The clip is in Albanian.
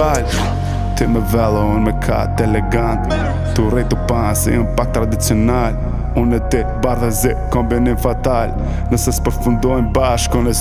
festival. Ti me vello, unë me kat elegant. Tu rejtu pan si unë pak tradicional. Unë e ti, bardha zi, kombinim fatal. Nëse s'përfundojnë bashkë, unë e